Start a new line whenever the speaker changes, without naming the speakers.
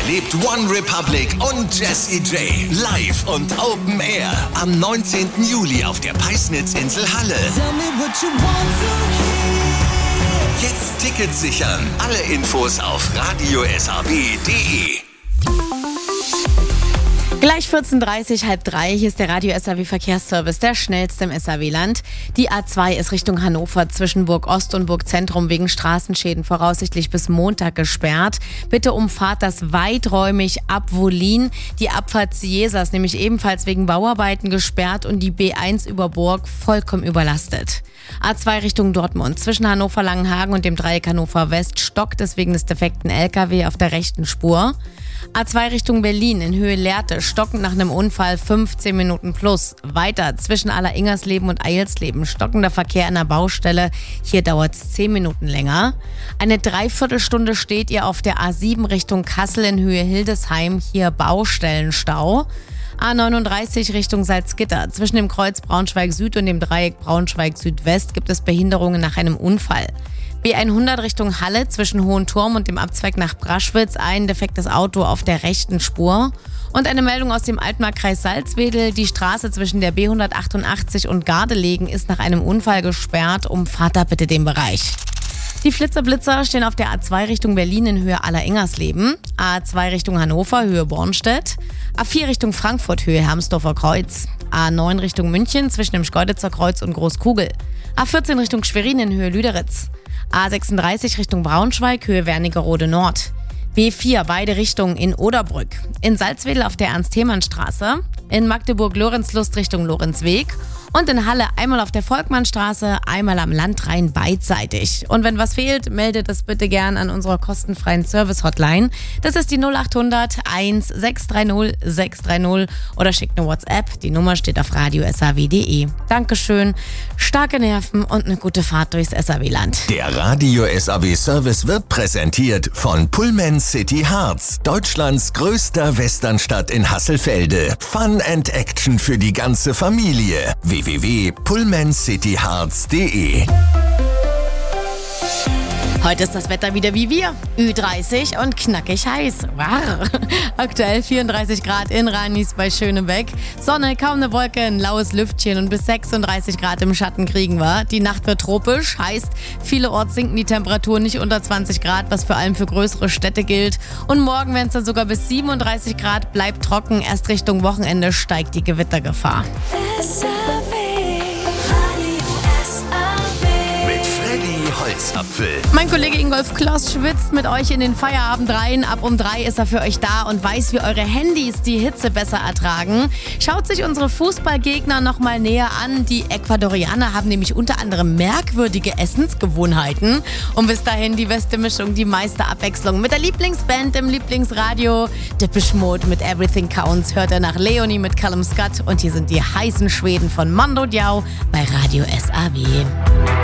Erlebt One Republic und Jessie J live und Open Air am 19. Juli auf der Peisnitzinsel Halle. Jetzt Tickets sichern. Alle Infos auf radiosab.de.
Gleich 14.30 halb drei. Hier ist der Radio SAW Verkehrsservice, der schnellste im SAW-Land. Die A2 ist Richtung Hannover zwischen Burg Ost und Burg Zentrum wegen Straßenschäden voraussichtlich bis Montag gesperrt. Bitte umfahrt das weiträumig ab Wollin. Die Abfahrt Ciesa ist nämlich ebenfalls wegen Bauarbeiten gesperrt und die B1 über Burg vollkommen überlastet. A2 Richtung Dortmund zwischen Hannover-Langenhagen und dem Dreieck Hannover West stockt es wegen des defekten LKW auf der rechten Spur. A2 Richtung Berlin in Höhe Lehrte, stockend nach einem Unfall 15 Minuten plus. Weiter zwischen Alleringersleben und Eilsleben, stockender Verkehr an der Baustelle. Hier dauert es 10 Minuten länger. Eine Dreiviertelstunde steht ihr auf der A7 Richtung Kassel in Höhe Hildesheim. Hier Baustellenstau. A39 Richtung Salzgitter. Zwischen dem Kreuz Braunschweig Süd und dem Dreieck Braunschweig Südwest gibt es Behinderungen nach einem Unfall. B100 Richtung Halle zwischen Hohenturm und dem Abzweig nach Braschwitz, ein defektes Auto auf der rechten Spur. Und eine Meldung aus dem Altmarkkreis Salzwedel. Die Straße zwischen der B188 und Gardelegen ist nach einem Unfall gesperrt. Umfahrt da bitte den Bereich. Die Flitzer-Blitzer stehen auf der A2 Richtung Berlin in Höhe Alleringersleben, A2 Richtung Hannover, Höhe Bornstedt, A4 Richtung Frankfurt, Höhe Hermsdorfer Kreuz, A9 Richtung München zwischen dem Schkeuditzer Kreuz und Großkugel, A14 Richtung Schwerin in Höhe Lüderitz, A36 Richtung Braunschweig, Höhe Wernigerode Nord, B4 beide Richtungen in Oderbrück, in Salzwedel auf der Ernst-Thälmann-Straße, in Magdeburg-Lorenzlust Richtung Lorenzweg und in Halle einmal auf der Volkmannstraße, einmal am Landrhein beidseitig. Und wenn was fehlt, meldet es bitte gern an unserer kostenfreien Service-Hotline. Das ist die 0800 1630 630 oder schickt eine WhatsApp. Die Nummer steht auf radiosaw.de. Dankeschön, starke Nerven und eine gute Fahrt durchs SAW-Land.
Der Radio SAW Service wird präsentiert von Pullman City Hearts, Deutschlands größter Westernstadt in Hasselfelde. Fun and Action für die ganze Familie. www.pullmancityhearts.de.
Heute ist das Wetter wieder wie wir. Ü30 und knackig heiß. Wow. Aktuell 34 Grad in Ranis bei Schönebeck. Sonne, kaum eine Wolke, ein laues Lüftchen und bis 36 Grad im Schatten kriegen wir. Die Nacht wird tropisch, heißt, vielerorts sinken die Temperaturen nicht unter 20 Grad, was vor allem für größere Städte gilt. Und morgen, wenn es dann sogar bis 37 Grad bleibt trocken, erst Richtung Wochenende steigt die Gewittergefahr.
Holzapfel.
Mein Kollege Ingolf Kloss schwitzt mit euch in den Feierabend rein. Ab um 3 ist er für euch da und weiß, wie eure Handys die Hitze besser ertragen. Schaut sich unsere Fußballgegner nochmal näher an. Die Ecuadorianer haben nämlich unter anderem merkwürdige Essensgewohnheiten. Und bis dahin die beste Mischung, die meiste Abwechslung mit der Lieblingsband im Lieblingsradio. Depeche Mode mit Everything Counts hört er nach Leonie mit Callum Scott. Und hier sind die heißen Schweden von Mando Diao bei Radio SAW.